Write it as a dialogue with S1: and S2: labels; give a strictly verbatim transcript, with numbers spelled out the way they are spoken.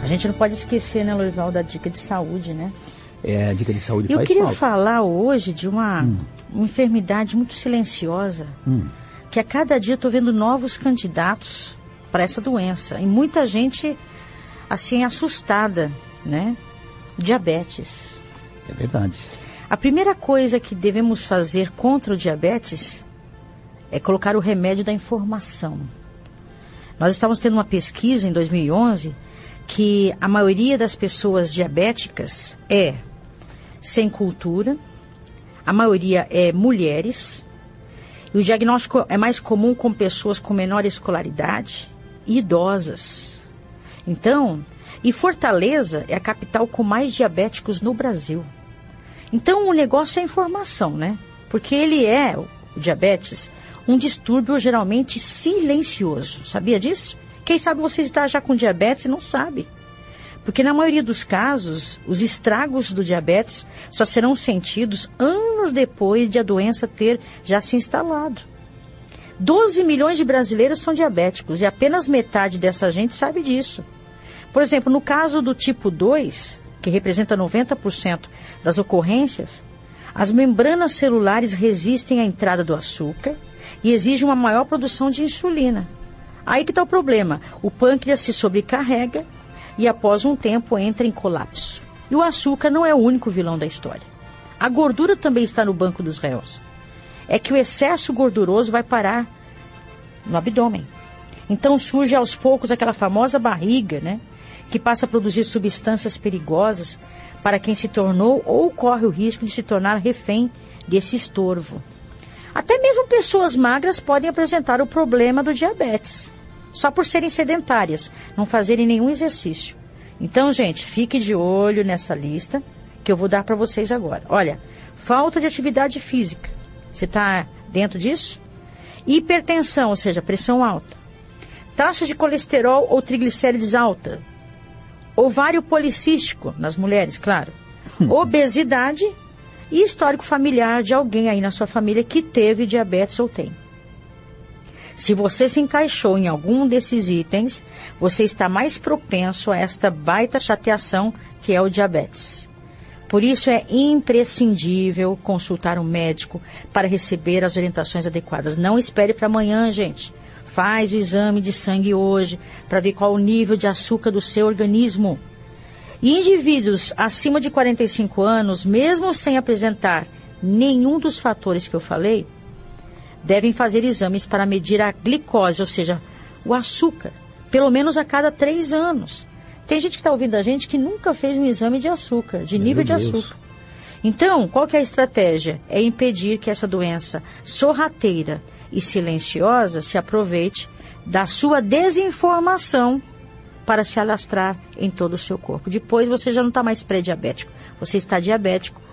S1: A gente não pode esquecer, né, Lourival, da dica de saúde, né?
S2: É, a dica de saúde
S1: Eu
S2: faz
S1: queria
S2: falta.
S1: falar hoje de uma,
S2: Hum.
S1: uma enfermidade muito silenciosa,
S2: Hum.
S1: que a cada dia eu estou vendo novos candidatos para essa doença. E muita gente, assim, assustada, né? Diabetes.
S2: É verdade.
S1: A primeira coisa que devemos fazer contra o diabetes é colocar o remédio da informação. Nós estávamos tendo uma pesquisa em dois mil e onze que a maioria das pessoas diabéticas é sem cultura, a maioria é mulheres, e o diagnóstico é mais comum com pessoas com menor escolaridade e idosas. Então, e Fortaleza é a capital com mais diabéticos no Brasil. Então, o negócio é a informação, né? Porque ele é, o diabetes, um distúrbio geralmente silencioso. Sabia disso? Quem sabe você está já com diabetes e não sabe. Porque na maioria dos casos, os estragos do diabetes só serão sentidos anos depois de a doença ter já se instalado. doze milhões de brasileiros são diabéticos e apenas metade dessa gente sabe disso. Por exemplo, no caso do tipo dois, que representa noventa por cento das ocorrências, as membranas celulares resistem à entrada do açúcar e exigem uma maior produção de insulina. Aí que está o problema. O pâncreas se sobrecarrega e após um tempo entra em colapso. E o açúcar não é o único vilão da história. A gordura também está no banco dos réus. É que o excesso gorduroso vai parar no abdômen. Então surge aos poucos aquela famosa barriga, né? Que passa a produzir substâncias perigosas para quem se tornou ou corre o risco de se tornar refém desse estorvo. Até mesmo pessoas magras podem apresentar o problema do diabetes, só por serem sedentárias, não fazerem nenhum exercício. Então, gente, fique de olho nessa lista que eu vou dar para vocês agora. Olha, falta de atividade física. Você está dentro disso? Hipertensão, ou seja, pressão alta. Taxas de colesterol ou triglicérides alta. Ovário policístico, nas mulheres, claro. Obesidade e histórico familiar de alguém aí na sua família que teve diabetes ou tem. Se você se encaixou em algum desses itens, você está mais propenso a esta baita chateação que é o diabetes. Por isso é imprescindível consultar um médico para receber as orientações adequadas. Não espere para amanhã, gente. Faz o exame de sangue hoje para ver qual o nível de açúcar do seu organismo. E indivíduos acima de quarenta e cinco anos, mesmo sem apresentar nenhum dos fatores que eu falei, devem fazer exames para medir a glicose, ou seja, o açúcar, pelo menos a cada três anos. Tem gente que está ouvindo a gente que nunca fez um exame de açúcar, de nível de açúcar. Então, qual que é a estratégia? É impedir que essa doença sorrateira e silenciosa se aproveite da sua desinformação para se alastrar em todo o seu corpo. Depois você já não está mais pré-diabético, você está diabético